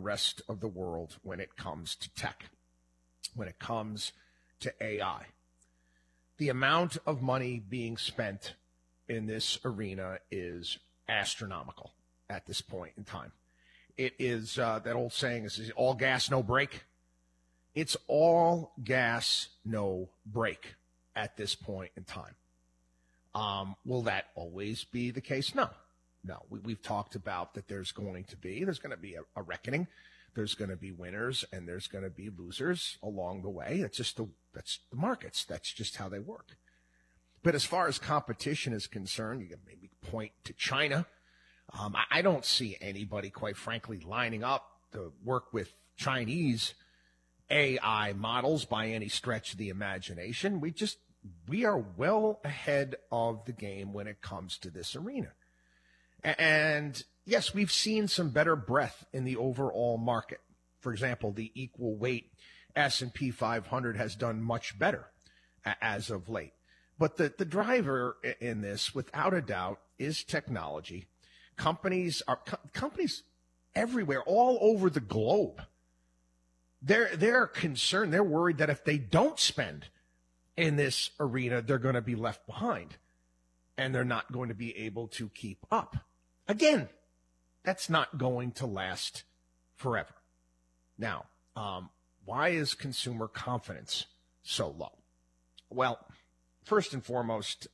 rest of the world when it comes to tech, when it comes to AI. The amount of money being spent in this arena is astronomical at this point in time. It is, that old saying is all gas, no brake. It's all gas, no brake at this point in time. Will that always be the case? No. We've talked about that there's going to be a reckoning. There's going to be winners and there's going to be losers along the way. That's the markets. That's just how they work. But as far as competition is concerned, you can maybe point to China. I don't see anybody, quite frankly, lining up to work with Chinese AI models by any stretch of the imagination. We are well ahead of the game when it comes to this arena. And yes, we've seen some better breadth in the overall market. For example, the equal weight S&P 500 has done much better as of late. But the driver in this, without a doubt, is technology. Companies everywhere, all over the globe. They're concerned. They're worried that if they don't spend in this arena, they're going to be left behind and they're not going to be able to keep up. Again, that's not going to last forever. Now, why is consumer confidence so low? Well, first and foremost,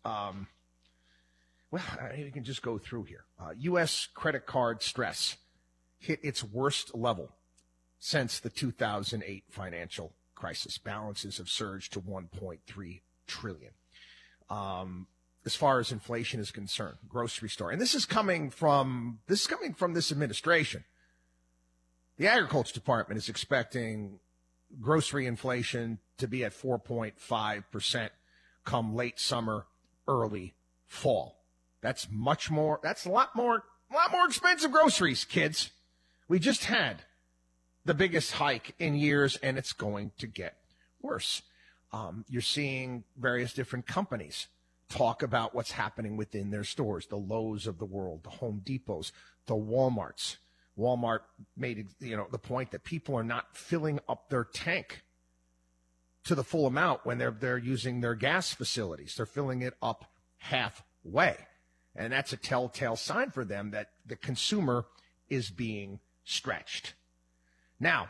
you can just go through here. U.S. credit card stress hit its worst level since the 2008 financial crisis. Balances have surged to $1.3 trillion. As far as inflation is concerned, grocery store, and this is coming from this administration. The Agriculture Department is expecting grocery inflation to be at 4.5% come late summer, early fall. That's a lot more expensive groceries, kids. We just had the biggest hike in years, and it's going to get worse. You're seeing various different companies talk about what's happening within their stores, the Lowe's of the world, the Home Depots, the Walmarts. Walmart made, the point that people are not filling up their tank to the full amount when they're using their gas facilities. They're filling it up halfway. And that's a telltale sign for them that the consumer is being stretched. Now,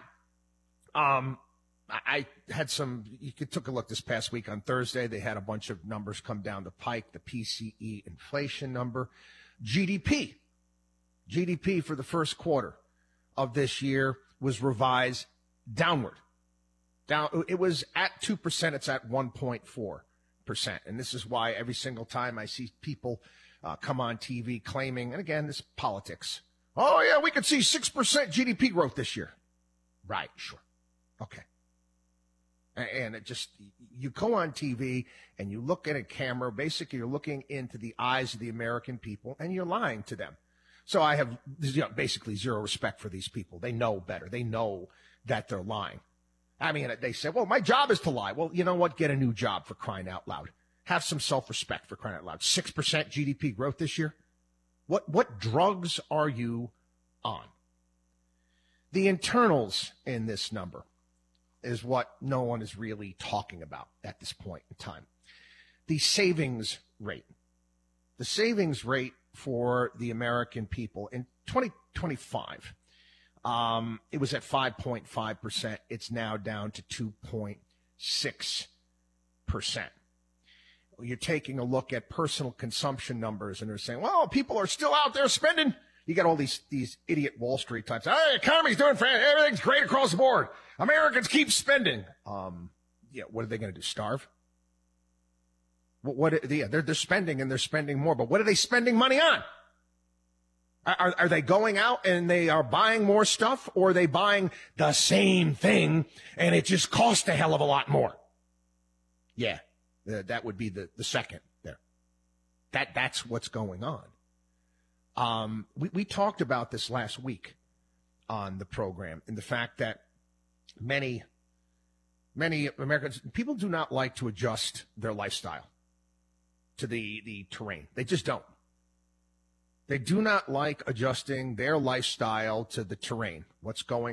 I had you took a look this past week on Thursday. They had a bunch of numbers come down the pike, the PCE inflation number, GDP for the first quarter of this year was revised downward. It was at 2%. It's at 1.4%. And this is why every single time I see people come on TV claiming, and again, this is politics. Oh yeah, we could see 6% GDP growth this year. Right. Sure. Okay. And it just, you go on TV and you look at a camera, basically you're looking into the eyes of the American people and you're lying to them. So I have basically zero respect for these people. They know better. They know that they're lying. I mean, they say, well, my job is to lie. Well, you know what? Get a new job, for crying out loud. Have some self-respect, for crying out loud. 6% GDP growth this year? What drugs are you on? The internals in this number is what no one is really talking about at this point in time. The savings rate. The savings rate for the American people in 2025, it was at 5.5%. It's now down to 2.6%. You're taking a look at personal consumption numbers and they're saying, well, people are still out there spending. You got all these idiot Wall Street types. Hey, economy's doing fantastic. Everything's great across the board. Americans keep spending. What are they going to do? Starve? They're spending and they're spending more, but what are they spending money on? Are they going out and they are buying more stuff, or are they buying the same thing and it just costs a hell of a lot more? Yeah, that would be the second there. That's what's going on. We talked about this last week on the program, and the fact that many Americans, people do not like to adjust their lifestyle to the terrain. They just don't. They do not like adjusting their lifestyle to the terrain, what's going